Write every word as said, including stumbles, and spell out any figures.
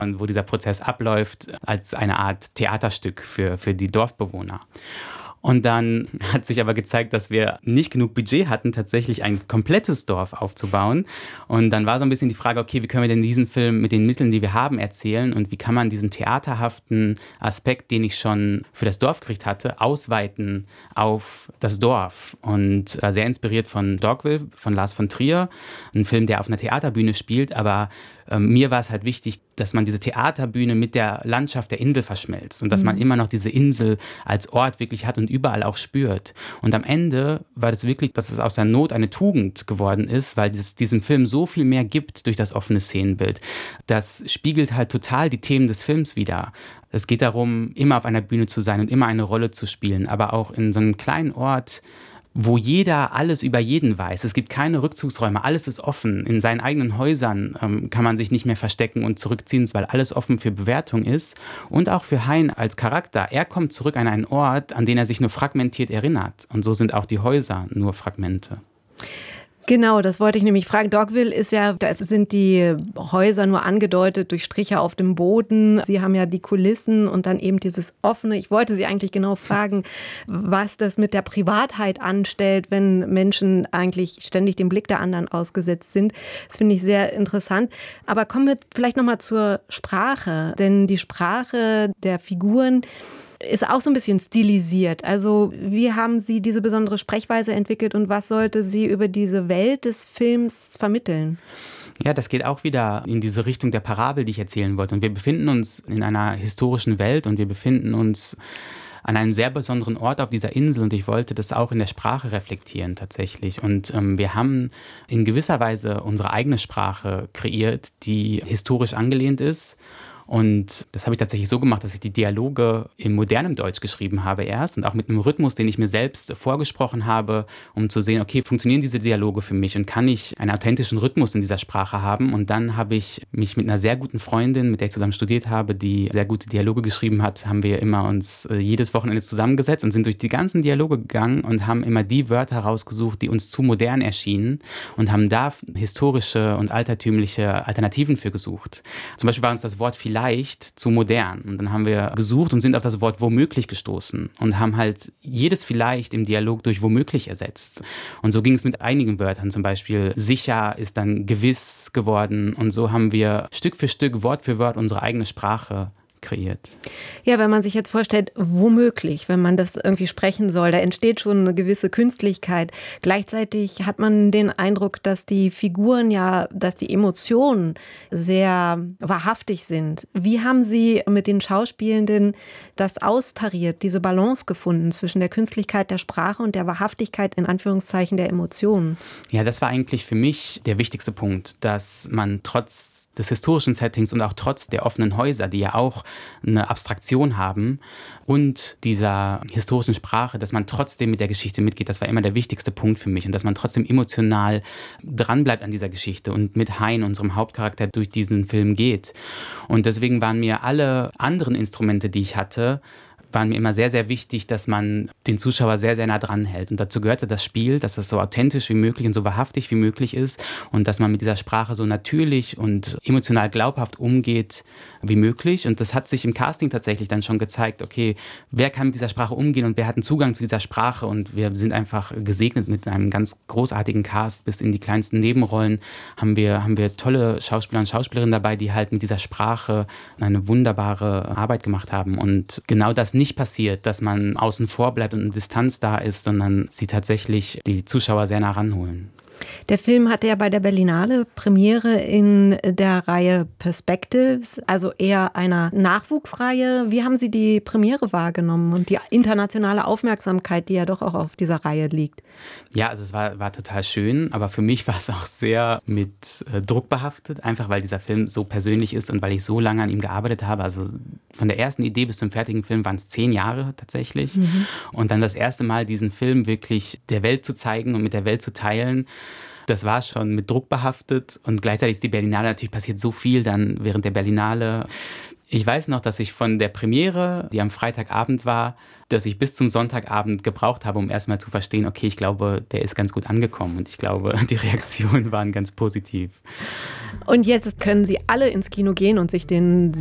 und wo dieser Prozess abläuft, als eine Art Theaterstück für, für die Dorfbewohner. Und dann hat sich aber gezeigt, dass wir nicht genug Budget hatten, tatsächlich ein komplettes Dorf aufzubauen. Und dann war so ein bisschen die Frage, okay, wie können wir denn diesen Film mit den Mitteln, die wir haben, erzählen? Und wie kann man diesen theaterhaften Aspekt, den ich schon für das Dorf gekriegt hatte, ausweiten auf das Dorf? Und war sehr inspiriert von Dogville, von Lars von Trier. Ein Film, der auf einer Theaterbühne spielt, aber mir war es halt wichtig, dass man diese Theaterbühne mit der Landschaft der Insel verschmelzt und dass man immer noch diese Insel als Ort wirklich hat und überall auch spürt. Und am Ende war das wirklich, dass es aus der Not eine Tugend geworden ist, weil es diesem Film so viel mehr gibt durch das offene Szenenbild. Das spiegelt halt total die Themen des Films wider. Es geht darum, immer auf einer Bühne zu sein und immer eine Rolle zu spielen, aber auch in so einem kleinen Ort, wo jeder alles über jeden weiß. Es gibt keine Rückzugsräume, alles ist offen. In seinen eigenen Häusern ähm, kann man sich nicht mehr verstecken und zurückziehen, weil alles offen für Bewertung ist. Und auch für Hein als Charakter. Er kommt zurück an einen Ort, an den er sich nur fragmentiert erinnert. Und so sind auch die Häuser nur Fragmente. Genau, das wollte ich nämlich fragen. Dogville ist ja, da sind die Häuser nur angedeutet durch Striche auf dem Boden. Sie haben ja die Kulissen und dann eben dieses Offene. Ich wollte Sie eigentlich genau fragen, was das mit der Privatheit anstellt, wenn Menschen eigentlich ständig dem Blick der anderen ausgesetzt sind. Das finde ich sehr interessant. Aber kommen wir vielleicht nochmal zur Sprache. Denn die Sprache der Figuren ist auch so ein bisschen stilisiert. Also wie haben Sie diese besondere Sprechweise entwickelt und was sollte sie über diese Welt des Films vermitteln? Ja, das geht auch wieder in diese Richtung der Parabel, die ich erzählen wollte. Und wir befinden uns in einer historischen Welt und wir befinden uns an einem sehr besonderen Ort auf dieser Insel und ich wollte das auch in der Sprache reflektieren tatsächlich. Und ähm, wir haben in gewisser Weise unsere eigene Sprache kreiert, die historisch angelehnt ist. Und das habe ich tatsächlich so gemacht, dass ich die Dialoge in modernem Deutsch geschrieben habe erst und auch mit einem Rhythmus, den ich mir selbst vorgesprochen habe, um zu sehen, okay, funktionieren diese Dialoge für mich und kann ich einen authentischen Rhythmus in dieser Sprache haben? Und dann habe ich mich mit einer sehr guten Freundin, mit der ich zusammen studiert habe, die sehr gute Dialoge geschrieben hat, haben wir immer uns jedes Wochenende zusammengesetzt und sind durch die ganzen Dialoge gegangen und haben immer die Wörter rausgesucht, die uns zu modern erschienen und haben da historische und altertümliche Alternativen für gesucht. Zum Beispiel war uns das Wort vielleicht zu modern. Und dann haben wir gesucht und sind auf das Wort womöglich gestoßen und haben halt jedes vielleicht im Dialog durch womöglich ersetzt. Und so ging es mit einigen Wörtern, zum Beispiel sicher ist dann gewiss geworden. Und so haben wir Stück für Stück, Wort für Wort unsere eigene Sprache kreiert. Ja, wenn man sich jetzt vorstellt, womöglich, wenn man das irgendwie sprechen soll, da entsteht schon eine gewisse Künstlichkeit. Gleichzeitig hat man den Eindruck, dass die Figuren ja, dass die Emotionen sehr wahrhaftig sind. Wie haben Sie mit den Schauspielenden das austariert, diese Balance gefunden zwischen der Künstlichkeit der Sprache und der Wahrhaftigkeit in Anführungszeichen der Emotionen? Ja, das war eigentlich für mich der wichtigste Punkt, dass man trotz des historischen Settings und auch trotz der offenen Häuser, die ja auch eine Abstraktion haben und dieser historischen Sprache, dass man trotzdem mit der Geschichte mitgeht. Das war immer der wichtigste Punkt für mich und dass man trotzdem emotional dranbleibt an dieser Geschichte und mit Hein, unserem Hauptcharakter, durch diesen Film geht. Und deswegen waren mir alle anderen Instrumente, die ich hatte, waren mir immer sehr, sehr wichtig, dass man den Zuschauer sehr, sehr nah dran hält. Und dazu gehörte das Spiel, dass das so authentisch wie möglich und so wahrhaftig wie möglich ist und dass man mit dieser Sprache so natürlich und emotional glaubhaft umgeht wie möglich. Und das hat sich im Casting tatsächlich dann schon gezeigt, okay, wer kann mit dieser Sprache umgehen und wer hat einen Zugang zu dieser Sprache. Und wir sind einfach gesegnet mit einem ganz großartigen Cast. Bis in die kleinsten Nebenrollen haben wir, haben wir tolle Schauspieler und Schauspielerinnen dabei, die halt mit dieser Sprache eine wunderbare Arbeit gemacht haben. Und genau das nicht passiert, dass man außen vor bleibt und eine Distanz da ist, sondern sie tatsächlich die Zuschauer sehr nah ranholen. Der Film hatte ja bei der Berlinale Premiere in der Reihe Perspectives, also eher einer Nachwuchsreihe. Wie haben Sie die Premiere wahrgenommen und die internationale Aufmerksamkeit, die ja doch auch auf dieser Reihe liegt? Ja, also es war, war total schön, aber für mich war es auch sehr mit äh, Druck behaftet, einfach weil dieser Film so persönlich ist und weil ich so lange an ihm gearbeitet habe. Also von der ersten Idee bis zum fertigen Film waren es zehn Jahre tatsächlich. Mhm. Und dann das erste Mal diesen Film wirklich der Welt zu zeigen und mit der Welt zu teilen, das war schon mit Druck behaftet und gleichzeitig ist die Berlinale, natürlich passiert so viel dann während der Berlinale. Ich weiß noch, dass ich von der Premiere, die am Freitagabend war, dass ich bis zum Sonntagabend gebraucht habe, um erstmal zu verstehen, okay, ich glaube, der ist ganz gut angekommen und ich glaube, die Reaktionen waren ganz positiv. Und jetzt können Sie alle ins Kino gehen und sich den